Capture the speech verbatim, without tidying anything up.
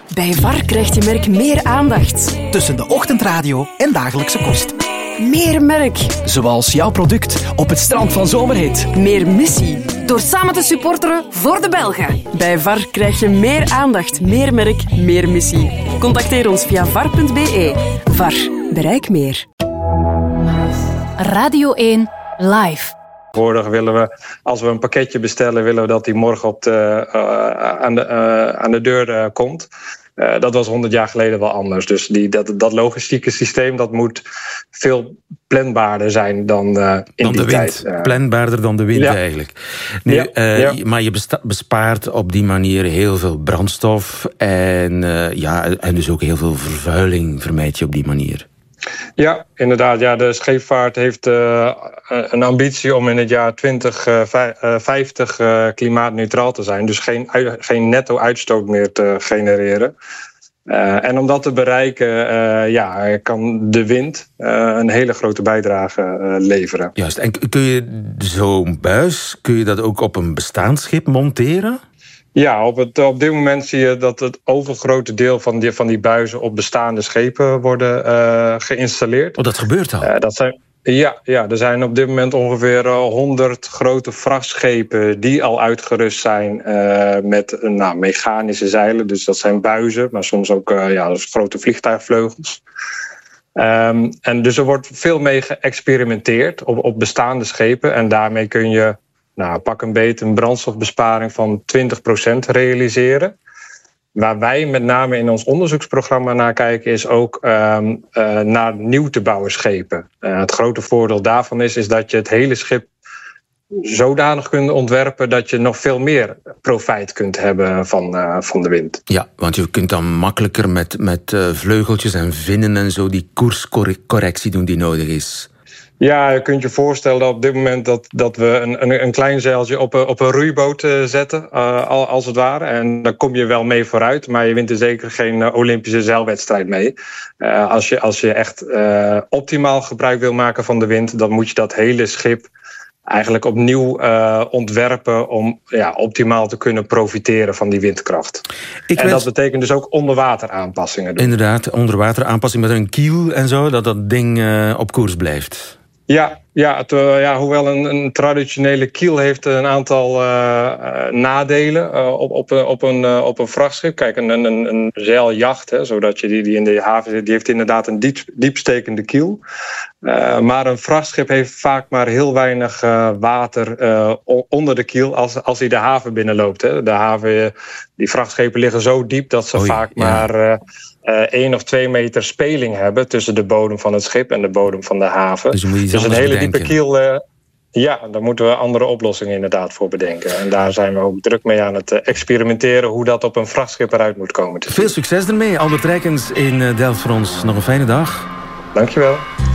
Bij V A R krijgt je merk meer aandacht. Tussen de ochtendradio en dagelijkse kost. Meer merk. Zoals jouw product op het strand van Zomerhit. Meer missie. Door samen te supporteren voor de Belgen. Bij V A R krijg je meer aandacht, meer merk, meer missie. Contacteer ons via var punt be. V A R. Bereik meer. Radio één Live. Tegenwoordig willen we, als we een pakketje bestellen, willen we dat die morgen op de, uh, aan, de, uh, aan de deur uh, komt. Uh, dat was honderd jaar geleden wel anders. Dus die, dat, dat logistieke systeem dat moet veel planbaarder zijn dan uh, in dan die de wind. tijd. Uh, Planbaarder dan de wind ja. eigenlijk. Nu, ja, uh, ja. Maar je besta- bespaart op die manier heel veel brandstof. En, uh, ja, en dus ook heel veel vervuiling vermijd je op die manier. Ja, inderdaad. Ja, de scheepvaart heeft uh, een ambitie om in het jaar twintig vijftig uh, klimaatneutraal te zijn. Dus geen, geen netto-uitstoot meer te genereren. Uh, en om dat te bereiken, uh, ja, kan de wind uh, een hele grote bijdrage uh, leveren. Juist. En kun je zo'n buis, kun je dat ook op een bestaand schip monteren? Ja, op, het, op dit moment zie je dat het overgrote deel van die, van die buizen op bestaande schepen worden uh, geïnstalleerd. Oh, dat gebeurt al? Uh, dat zijn, ja, ja, er zijn op dit moment ongeveer honderd grote vrachtschepen die al uitgerust zijn uh, met uh, nou, mechanische zeilen. Dus dat zijn buizen, maar soms ook uh, ja, grote vliegtuigvleugels. Um, en dus er wordt veel mee geëxperimenteerd op, op bestaande schepen. En daarmee kun je Nou, pak een beet een brandstofbesparing van twintig procent realiseren. Waar wij met name in ons onderzoeksprogramma naar kijken is ook um, uh, naar nieuw te bouwen schepen. Uh, het grote voordeel daarvan is, is dat je het hele schip zodanig kunt ontwerpen dat je nog veel meer profijt kunt hebben van, uh, van de wind. Ja, want je kunt dan makkelijker met, met uh, vleugeltjes en vinnen en zo die koerscorrectie doen die nodig is. Ja, je kunt je voorstellen dat op dit moment dat, dat we een, een, een klein zeiltje op een, op een roeiboot uh, zetten, uh, als het ware. En dan kom je wel mee vooruit, maar je wint er zeker geen uh, Olympische zeilwedstrijd mee. Uh, als, je, als je echt uh, optimaal gebruik wil maken van de wind, dan moet je dat hele schip eigenlijk opnieuw uh, ontwerpen om ja, optimaal te kunnen profiteren van die windkracht. Ik en wens... dat betekent dus ook onderwateraanpassingen doen. Inderdaad, onderwateraanpassing met een kiel en zo, dat dat ding uh, op koers blijft. Ja, ja, het, uh, ja hoewel een, een traditionele kiel heeft een aantal uh, uh, nadelen uh, op, op, op, een, uh, op een vrachtschip. Kijk, een, een, een zeiljacht, hè, zodat je die, die in de haven zit, die heeft inderdaad een diep, diepstekende kiel. Uh, maar een vrachtschip heeft vaak maar heel weinig uh, water uh, onder de kiel als, als hij de haven binnenloopt. Hè. De haven, die vrachtschepen liggen zo diep dat ze Oei, vaak ja. maar uh, uh, één of twee meter speling hebben tussen de bodem van het schip en de bodem van de haven. Dus, moet je dus een hele bedenken. diepe kiel. Uh, ja, daar moeten we andere oplossingen inderdaad voor bedenken. En daar zijn we ook druk mee aan het uh, experimenteren hoe dat op een vrachtschip eruit moet komen. Veel succes ermee. Albert Rijkens in Delft voor ons. Nog een fijne dag. Dankjewel.